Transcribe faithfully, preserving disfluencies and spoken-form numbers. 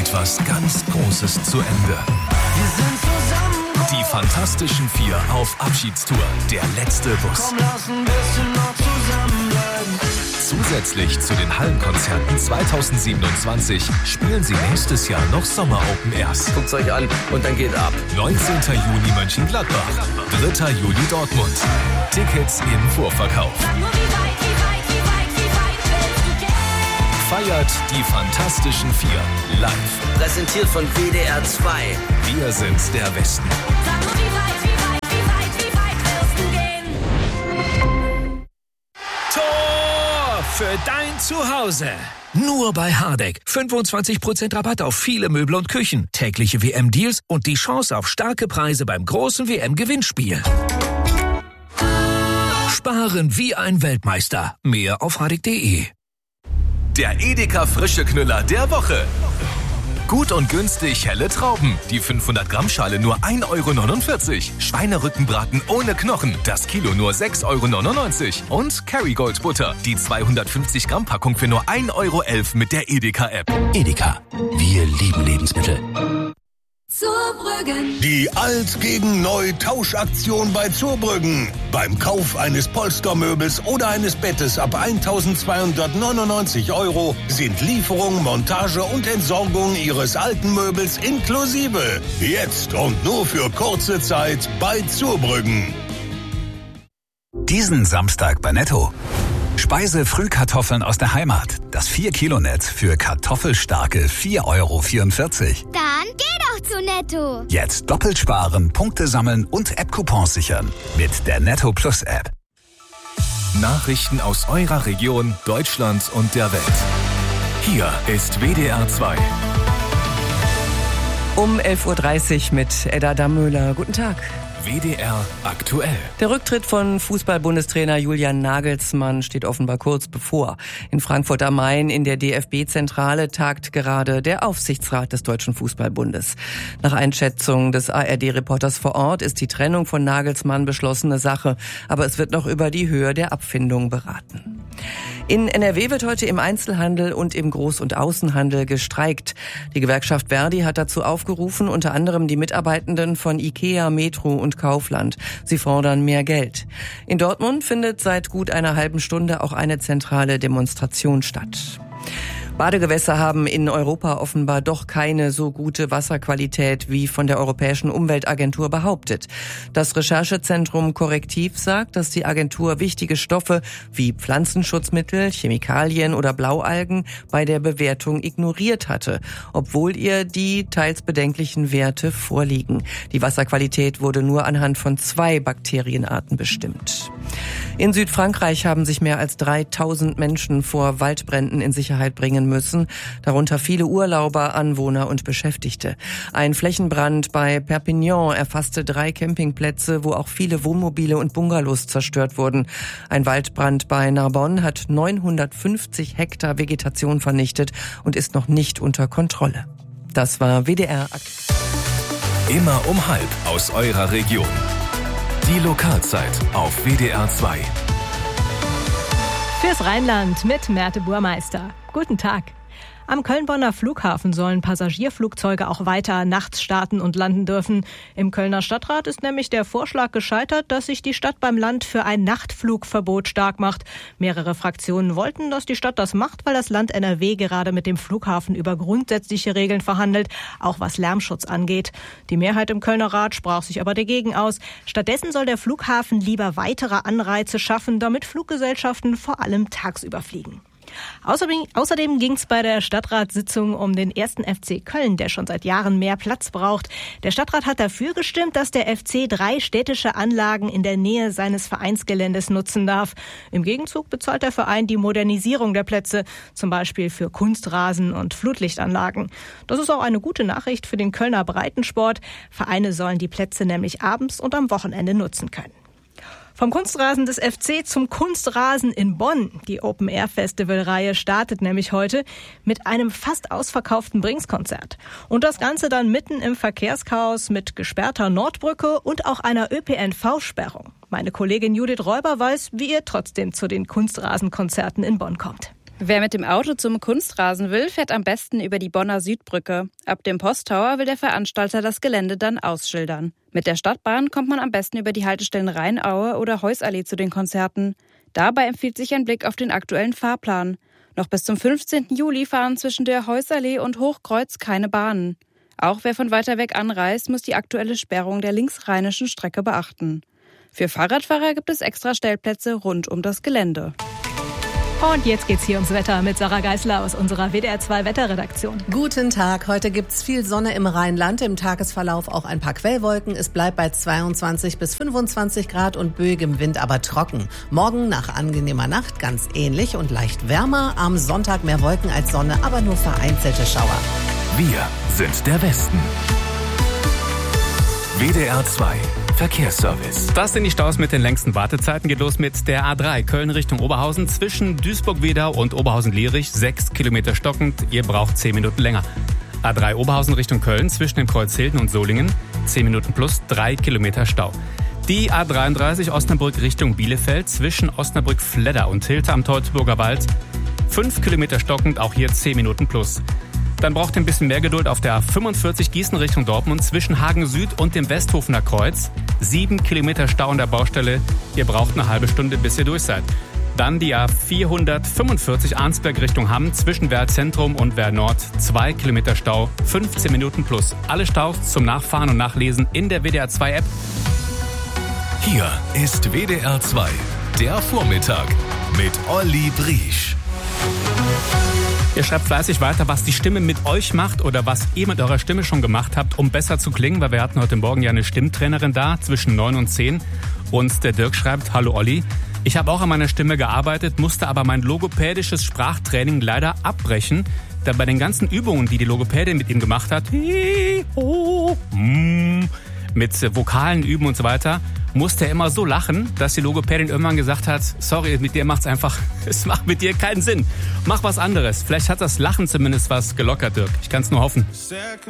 etwas ganz Großes zu Ende. Wir sind zusammen. Die Fantastischen Vier auf Abschiedstour. Der letzte Bus. Komm, lass ein bisschen noch zusammenbleiben. Zusätzlich zu den Hallenkonzerten zweitausendsiebenundzwanzig spielen sie nächstes Jahr noch Sommer-Open Airs. Guckt's euch an und dann geht ab. neunzehnten Juni Mönchengladbach, dritter Juli Dortmund. Tickets im Vorverkauf. Feiert die Fantastischen Vier live. Präsentiert von W D R zwei. Wir sind der Westen. Tor für dein Zuhause. Nur bei Hardegg. fünfundzwanzig Prozent Rabatt auf viele Möbel und Küchen. Tägliche W M-Deals und die Chance auf starke Preise beim großen W M-Gewinnspiel. Sparen wie ein Weltmeister. Mehr auf hardegg punkt de. Der Edeka Frische Knüller der Woche. Gut und günstig helle Trauben. Die fünfhundert Gramm Schale nur ein Euro neunundvierzig. Schweinerückenbraten ohne Knochen. Das Kilo nur sechs Euro neunundneunzig. Und Kerrygold Butter. Die zweihundertfünfzig Gramm Packung für nur ein Euro elf mit der Edeka App. Edeka. Wir lieben Lebensmittel. Zurbrüggen. Die Alt gegen Neu Tauschaktion bei Zurbrüggen. Beim Kauf eines Polstermöbels oder eines Bettes ab eintausendzweihundertneunundneunzig Euro sind Lieferung, Montage und Entsorgung Ihres alten Möbels inklusive. Jetzt und nur für kurze Zeit bei Zurbrüggen. Diesen Samstag bei Netto. Speise-Frühkartoffeln aus der Heimat. Das vier Kilo Netz für kartoffelstarke vier Euro vierundvierzig. Dann geh doch zu Netto. Jetzt doppelt sparen, Punkte sammeln und App-Coupons sichern. Mit der Netto Plus App. Nachrichten aus eurer Region, Deutschland und der Welt. Hier ist W D R zwei. Um elf Uhr dreißig mit Edda Dammöhler. Guten Tag. W D R aktuell. Der Rücktritt von Fußball-Bundestrainer Julian Nagelsmann steht offenbar kurz bevor. In Frankfurt am Main in der D F B-Zentrale tagt gerade der Aufsichtsrat des Deutschen Fußballbundes. Nach Einschätzung des A R D-Reporters vor Ort ist die Trennung von Nagelsmann beschlossene Sache, aber es wird noch über die Höhe der Abfindung beraten. In N R W wird heute im Einzelhandel und im Groß- und Außenhandel gestreikt. Die Gewerkschaft Verdi hat dazu aufgerufen, unter anderem die Mitarbeitenden von IKEA, Metro und Kaufland. Sie fordern mehr Geld. In Dortmund findet seit gut einer halben Stunde auch eine zentrale Demonstration statt. Badegewässer haben in Europa offenbar doch keine so gute Wasserqualität wie von der Europäischen Umweltagentur behauptet. Das Recherchezentrum Korrektiv sagt, dass die Agentur wichtige Stoffe wie Pflanzenschutzmittel, Chemikalien oder Blaualgen bei der Bewertung ignoriert hatte, obwohl ihr die teils bedenklichen Werte vorliegen. Die Wasserqualität wurde nur anhand von zwei Bakterienarten bestimmt. In Südfrankreich haben sich mehr als dreitausend Menschen vor Waldbränden in Sicherheit bringen müssen, darunter viele Urlauber, Anwohner und Beschäftigte. Ein Flächenbrand bei Perpignan erfasste drei Campingplätze, wo auch viele Wohnmobile und Bungalows zerstört wurden. Ein Waldbrand bei Narbonne hat neunhundertfünfzig Hektar Vegetation vernichtet und ist noch nicht unter Kontrolle. Das war W D R. Immer um halb aus eurer Region. Die Lokalzeit auf W D R zwei. Fürs Rheinland mit Merte Burmeister. Guten Tag. Am Köln-Bonner Flughafen sollen Passagierflugzeuge auch weiter nachts starten und landen dürfen. Im Kölner Stadtrat ist nämlich der Vorschlag gescheitert, dass sich die Stadt beim Land für ein Nachtflugverbot stark macht. Mehrere Fraktionen wollten, dass die Stadt das macht, weil das Land N R W gerade mit dem Flughafen über grundsätzliche Regeln verhandelt, auch was Lärmschutz angeht. Die Mehrheit im Kölner Rat sprach sich aber dagegen aus. Stattdessen soll der Flughafen lieber weitere Anreize schaffen, damit Fluggesellschaften vor allem tagsüber fliegen. Außerdem, außerdem ging es bei der Stadtratssitzung um den ersten F C Köln, der schon seit Jahren mehr Platz braucht. Der Stadtrat hat dafür gestimmt, dass der F C drei städtische Anlagen in der Nähe seines Vereinsgeländes nutzen darf. Im Gegenzug bezahlt der Verein die Modernisierung der Plätze, zum Beispiel für Kunstrasen und Flutlichtanlagen. Das ist auch eine gute Nachricht für den Kölner Breitensport. Vereine sollen die Plätze nämlich abends und am Wochenende nutzen können. Vom Kunstrasen des F C zum Kunstrasen in Bonn. Die Open-Air-Festival-Reihe startet nämlich heute mit einem fast ausverkauften Brings-Konzert. Und das Ganze dann mitten im Verkehrschaos mit gesperrter Nordbrücke und auch einer Ö P N V-Sperrung. Meine Kollegin Judith Räuber weiß, wie ihr trotzdem zu den Kunstrasenkonzerten in Bonn kommt. Wer mit dem Auto zum Kunstrasen will, fährt am besten über die Bonner Südbrücke. Ab dem Posttower will der Veranstalter das Gelände dann ausschildern. Mit der Stadtbahn kommt man am besten über die Haltestellen Rheinaue oder Heusallee zu den Konzerten. Dabei empfiehlt sich ein Blick auf den aktuellen Fahrplan. Noch bis zum fünfzehnten Juli fahren zwischen der Heusallee und Hochkreuz keine Bahnen. Auch wer von weiter weg anreist, muss die aktuelle Sperrung der linksrheinischen Strecke beachten. Für Fahrradfahrer gibt es extra Stellplätze rund um das Gelände. Und jetzt geht's hier ums Wetter mit Sarah Geisler aus unserer W D R zwei Wetterredaktion. Guten Tag. Heute gibt's viel Sonne im Rheinland, im Tagesverlauf auch ein paar Quellwolken. Es bleibt bei zweiundzwanzig bis fünfundzwanzig Grad und böigem Wind, aber trocken. Morgen nach angenehmer Nacht ganz ähnlich und leicht wärmer. Am Sonntag mehr Wolken als Sonne, aber nur vereinzelte Schauer. Wir sind der Westen. W D R zwei Verkehrsservice. Das sind die Staus mit den längsten Wartezeiten. Geht los mit der A drei Köln Richtung Oberhausen zwischen Duisburg-Wedau und Oberhausen-Lierich. Sechs Kilometer stockend. Ihr braucht zehn Minuten länger. A drei Oberhausen Richtung Köln zwischen dem Kreuz Hilden und Solingen. Zehn Minuten plus drei Kilometer Stau. Die A dreiunddreißig Osnabrück Richtung Bielefeld zwischen Osnabrück-Fledder und Hilter am Teutoburger Wald. Fünf Kilometer stockend, auch hier zehn Minuten plus. Dann braucht ihr ein bisschen mehr Geduld auf der A fünfundvierzig Gießen Richtung Dortmund zwischen Hagen Süd und dem Westhofener Kreuz. Sieben Kilometer Stau an der Baustelle. Ihr braucht eine halbe Stunde, bis ihr durch seid. Dann die A vierhundertfünfundvierzig Arnsberg Richtung Hamm zwischen Wehr Zentrum und Wehr Nord. Zwei Kilometer Stau, fünfzehn Minuten plus. Alle Staus zum Nachfahren und Nachlesen in der W D R zwei App. Hier ist W D R zwei, der Vormittag mit Olli Briesch. Ihr schreibt fleißig weiter, was die Stimme mit euch macht oder was ihr mit eurer Stimme schon gemacht habt, um besser zu klingen, weil wir hatten heute Morgen ja eine Stimmtrainerin da zwischen neun und zehn. Und der Dirk schreibt, hallo Olli, ich habe auch an meiner Stimme gearbeitet, musste aber mein logopädisches Sprachtraining leider abbrechen, da bei den ganzen Übungen, die die Logopädin mit ihm gemacht hat, mit Vokalen üben und so weiter, musste er immer so lachen, dass die Logopädin irgendwann gesagt hat, sorry, mit dir macht's einfach, es macht mit dir keinen Sinn. Mach was anderes. Vielleicht hat das Lachen zumindest was gelockert, Dirk. Ich kann's nur hoffen.